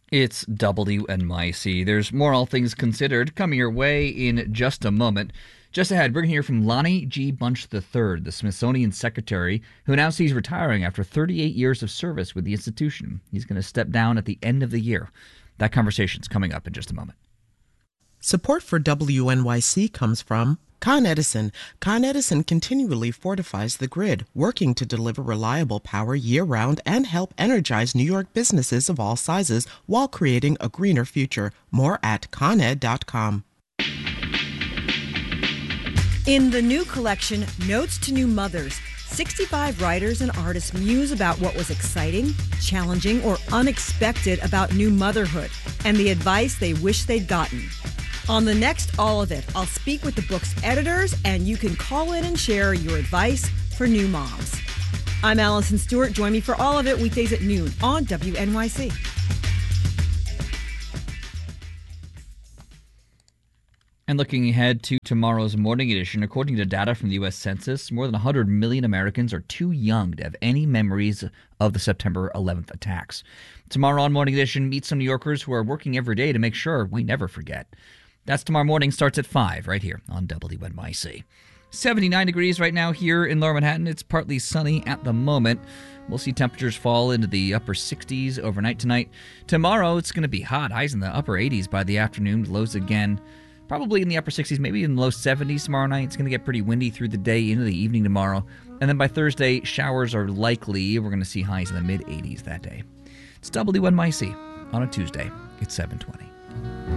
It's WNYC. There's more All Things Considered coming your way in just a moment. Just ahead, we're going to hear from Lonnie G. Bunch III, the Smithsonian Secretary, who announced he's retiring after 38 years of service with the institution. He's going to step down at the end of the year. That conversation's coming up in just a moment. Support for WNYC comes from Con Edison. Con Edison continually fortifies the grid, working to deliver reliable power year-round and help energize New York businesses of all sizes while creating a greener future. More at coned.com. In the new collection, Notes to New Mothers, 65 writers and artists muse about what was exciting, challenging, or unexpected about new motherhood and the advice they wish they'd gotten. On the next All of It, I'll speak with the book's editors, and you can call in and share your advice for new moms. I'm Allison Stewart. Join me for All of It weekdays at noon on WNYC. And looking ahead to tomorrow's morning edition, according to data from the U.S. Census, more than 100 million Americans are too young to have any memories of the September 11th attacks. Tomorrow on Morning Edition, meet some New Yorkers who are working every day to make sure we never forget. That's tomorrow morning, starts at 5 right here on WNYC. 79 degrees right now here in Lower Manhattan. It's partly sunny at the moment. We'll see temperatures fall into the upper 60s overnight tonight. Tomorrow, it's going to be hot. Highs in the upper 80s by the afternoon. Lows again, probably in the upper 60s, maybe in the low 70s tomorrow night. It's going to get pretty windy through the day into the evening tomorrow. And then by Thursday, showers are likely. We're going to see highs in the mid-80s that day. It's WNYC on a Tuesday. It's 7:20.